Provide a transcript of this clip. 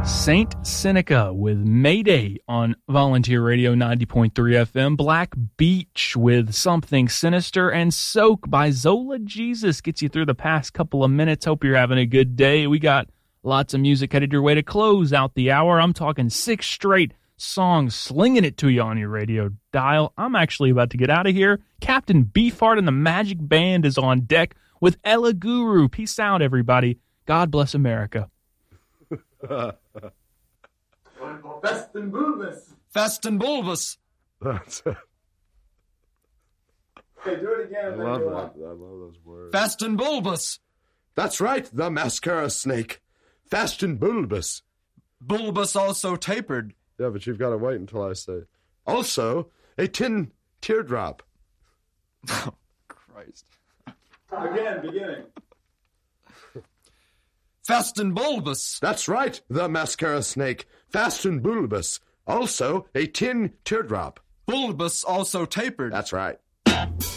Saint Seneca with Mayday on Volunteer Radio 90.3 FM. Black Beach with Something Sinister, and Soak by Zola Jesus gets you through the past couple of minutes. Hope you're having a good day. We got lots of music headed your way to close out the hour. I'm talking 6 straight songs, slinging it to you on your radio dial. I'm actually about to get out of here. Captain Beefheart and the Magic Band is on deck with Ella Guru. Peace out, everybody. God bless America. Fast and bulbous. Fast and bulbous. That's it. Okay, do it again. I love that. I love those words. Fast and bulbous. That's right, the mascara snake. Fast and bulbous. Bulbous also tapered. Yeah, but you've got to wait until I say. Also, a tin teardrop. Oh, Christ. Again, beginning. Fast and bulbous. That's right, the mascara snake. Fast and bulbous. Also, a tin teardrop. Bulbous also tapered. That's right.